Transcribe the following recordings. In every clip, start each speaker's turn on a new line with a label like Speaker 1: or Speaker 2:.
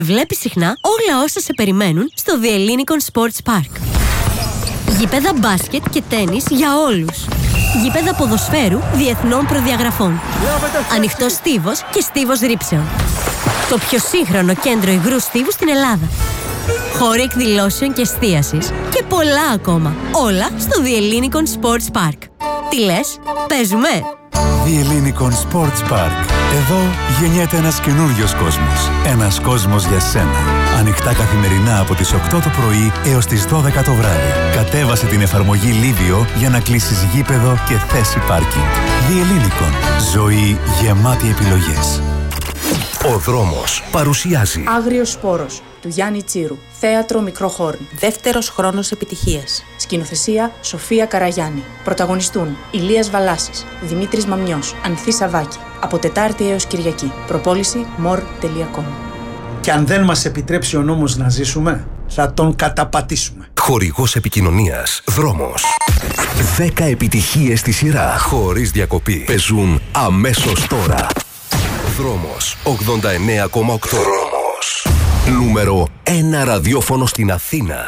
Speaker 1: Βλέπεις συχνά όλα όσα σε περιμένουν στο The Ellinikon Sports Park. Γήπεδα μπάσκετ και τένις για όλους. Γήπεδα ποδοσφαίρου διεθνών προδιαγραφών. Ανοιχτός στίβος και στίβος ρήψεων. Το πιο σύγχρονο κέντρο υγρού στίβου στην Ελλάδα. Χώροι εκδηλώσεων και εστίασης και πολλά ακόμα. Όλα στο The Ellinikon Sports Park. Τι λες, παίζουμε?
Speaker 2: The Ellinikon Sports Park. Εδώ γεννιέται ένας καινούριος κόσμος. Ένας κόσμος για σένα. Ανοιχτά καθημερινά από τις 8 το πρωί έως τις 12 το βράδυ. Κατέβασε την εφαρμογή Livio για να κλείσεις γήπεδο και θέση πάρκινγκ. The Ellinikon. Ζωή γεμάτη επιλογές.
Speaker 3: Ο δρόμος παρουσιάζει
Speaker 4: Άγριος σπόρος του Γιάννη Τσίρου. Θέατρο Μικρό Χόρν.
Speaker 5: Δεύτερος χρόνος επιτυχίας.
Speaker 4: Σκηνοθεσία Σοφία Καραγιάννη. Πρωταγωνιστούν Ηλίας Βαλάσης, Δημήτρης Μαμιός, Ανθή Σαββάκη. Από Τετάρτη έως Κυριακή. Προπόληση more.com.
Speaker 6: Και αν δεν μας επιτρέψει ο νόμος να ζήσουμε, θα τον καταπατήσουμε.
Speaker 3: Χορηγός επικοινωνίας Δρόμος. 10 επιτυχίες στη σειρά, χωρίς διακοπή. Παίζουν αμέσως τώρα. Δρόμος 89,8. Δρόμος. Νούμερο 1 ραδιόφωνο στην Αθήνα.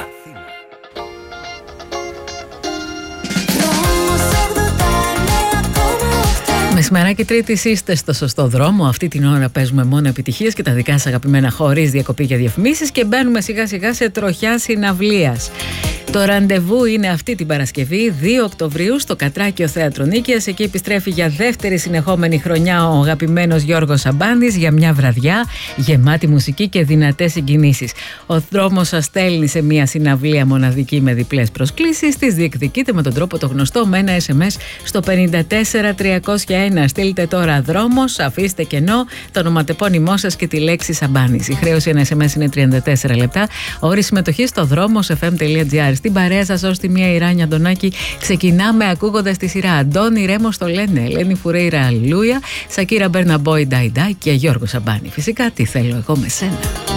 Speaker 7: Μεσημεράκι Τρίτης είστε στο σωστό δρόμο. Αυτή την ώρα παίζουμε μόνο επιτυχίες και τα δικά σας αγαπημένα χωρίς διακοπή για διαφημίσεις και μπαίνουμε σιγά σιγά σε τροχιά συναυλίας. Το ραντεβού είναι αυτή την Παρασκευή 2 Οκτωβρίου στο Κατράκιο Θέατρο Νίκαιας. Εκεί επιστρέφει για δεύτερη συνεχόμενη χρονιά ο αγαπημένος Γιώργος Σαμπάνης για μια βραδιά γεμάτη μουσική και δυνατές συγκινήσεις. Ο δρόμος σας στέλνει σε μια συναυλία μοναδική με διπλές προσκλήσεις. Τις διεκδικείτε με τον τρόπο το γνωστό με ένα SMS στο 54301. Στείλτε τώρα δρόμος, αφήστε κενό, το ονοματεπώνυμό σας και τη λέξη Σαμπάνης. Η χρέωση ένα SMS είναι 34 λεπτά. Όρη συμμετοχή στο δρόμος.fm.gr. Στην παρέα σας ως τη μία η Ράνια Αντωνάκη. Ξεκινάμε ακούγοντας τη σειρά Αντώνη Ρέμος το λένε, Ελένη Φουρέιρα Αλληλούια, Σακύρα Μπέρνα Μπόι Ντάι Ντάι και Γιώργο Σαμπάνη. Φυσικά τι θέλω εγώ με σένα.